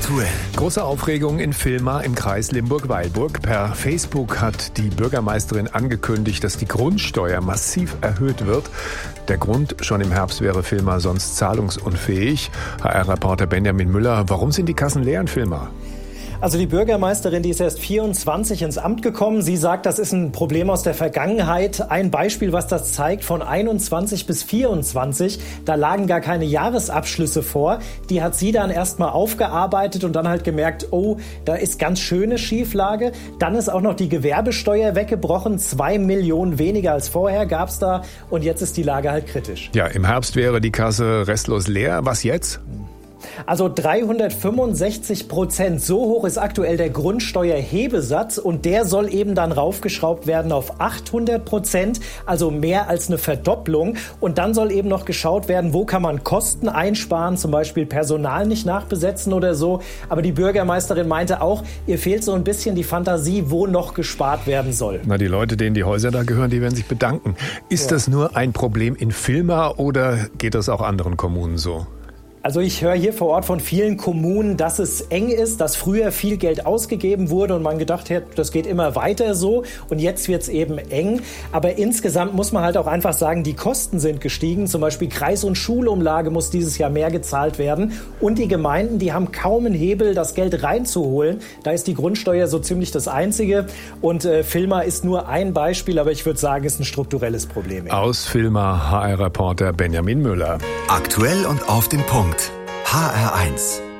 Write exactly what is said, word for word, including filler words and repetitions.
Aktuell. Große Aufregung in Villmar im Kreis Limburg-Weilburg. Per Facebook hat die Bürgermeisterin angekündigt, dass die Grundsteuer massiv erhöht wird. Der Grund, schon im Herbst wäre Villmar sonst zahlungsunfähig. H R-Reporter Benjamin Müller, warum sind die Kassen leer in Villmar? Also die Bürgermeisterin, die ist erst vierundzwanzig ins Amt gekommen. Sie sagt, das ist ein Problem aus der Vergangenheit. Ein Beispiel, was das zeigt, von einundzwanzig bis vierundzwanzig, da lagen gar keine Jahresabschlüsse vor. Die hat sie dann erstmal aufgearbeitet und dann halt gemerkt, oh, da ist ganz schöne Schieflage. Dann ist auch noch die Gewerbesteuer weggebrochen. Zwei Millionen weniger als vorher gab's da. Und jetzt ist die Lage halt kritisch. Ja, im Herbst wäre die Kasse restlos leer. Was jetzt? Also dreihundertfünfundsechzig Prozent, so hoch ist aktuell der Grundsteuerhebesatz und der soll eben dann raufgeschraubt werden auf achthundert Prozent, also mehr als eine Verdopplung. Und dann soll eben noch geschaut werden, wo kann man Kosten einsparen, zum Beispiel Personal nicht nachbesetzen oder so. Aber die Bürgermeisterin meinte auch, ihr fehlt so ein bisschen die Fantasie, wo noch gespart werden soll. Na, die Leute, denen die Häuser da gehören, die werden sich bedanken. Ist ja. das nur ein Problem in Villmar oder geht das auch anderen Kommunen so? Also ich höre hier vor Ort von vielen Kommunen, dass es eng ist, dass früher viel Geld ausgegeben wurde und man gedacht hat, das geht immer weiter so und jetzt wird es eben eng. Aber insgesamt muss man halt auch einfach sagen, die Kosten sind gestiegen. Zum Beispiel Kreis- und Schulumlage muss dieses Jahr mehr gezahlt werden und die Gemeinden, die haben kaum einen Hebel, das Geld reinzuholen. Da ist die Grundsteuer so ziemlich das Einzige und äh, Villmar ist nur ein Beispiel, aber ich würde sagen, ist ein strukturelles Problem. Aus Villmar H R-Reporter Benjamin Müller. Aktuell und auf den Punkt. H R eins.